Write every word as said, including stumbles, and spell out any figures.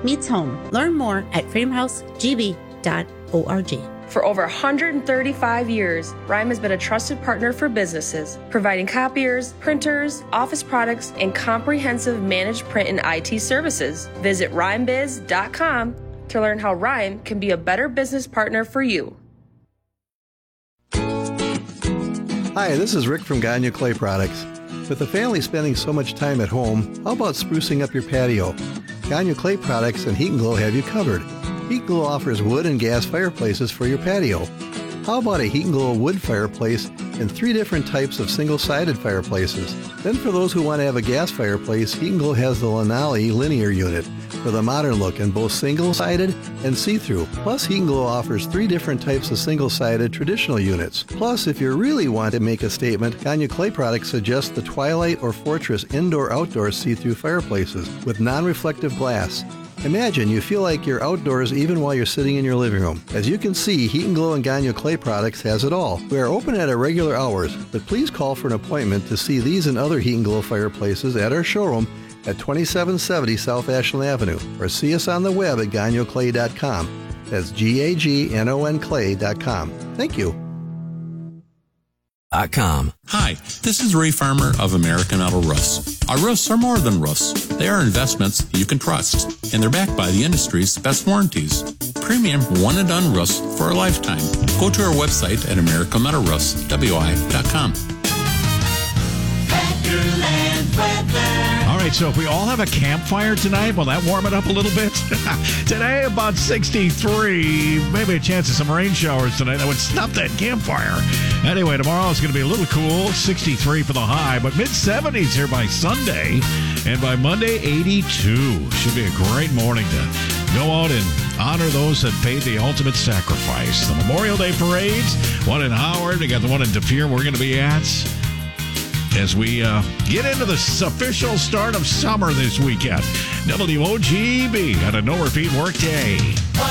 meets home. Learn more at framehouse g b dot org. For over one hundred thirty-five years, Rhyme has been a trusted partner for businesses, providing copiers, printers, office products, and comprehensive managed print and I T services. Visit rhyme biz dot com to learn how Rhyme can be a better business partner for you. Hi, this is Rick from Gagne Clay Products. With the family spending so much time at home, how about sprucing up your patio? Gagne Clay Products and Heat and Glow have you covered. Heat and Glow offers wood and gas fireplaces for your patio. How about a Heat and Glow wood fireplace and three different types of single-sided fireplaces? Then for those who want to have a gas fireplace, Heat and Glow has the Lanali linear unit for the modern look in both single-sided and see-through. Plus, Heat and Glow offers three different types of single-sided traditional units. Plus, if you really want to make a statement, Gagne Clay Products suggests the Twilight or Fortress indoor-outdoor see-through fireplaces with non-reflective glass. Imagine you feel like you're outdoors even while you're sitting in your living room. As you can see, Heat and Glow and Gagne Clay Products has it all. We are open at our regular hours, but please call for an appointment to see these and other Heat and Glow fireplaces at our showroom at twenty-seven seventy South Ashland Avenue, or see us on the web at gagne clay dot com. That's G A G N O N clay dot com. Thank you. Com. Hi, this is Ray Farmer of American Auto Roofs. Our roofs are more than roofs. They are investments you can trust, and they're backed by the industry's best warranties. Premium one-and-done roofs for a lifetime. Go to our website at american metal roofs w i dot com. All right, so if we all have a campfire tonight, will that warm it up a little bit? Today, about sixty-three, maybe a chance of some rain showers tonight. That would snuff that campfire. Anyway, tomorrow it's going to be a little cool, sixty-three for the high, but mid-seventies here by Sunday, and by Monday, eighty-two. Should be a great morning to go out and honor those that paid the ultimate sacrifice. The Memorial Day parades, one in Howard, we got the one in De Pere we're going to be at, as we uh, get into the official start of summer this weekend. W O G B on a no-repeat work day.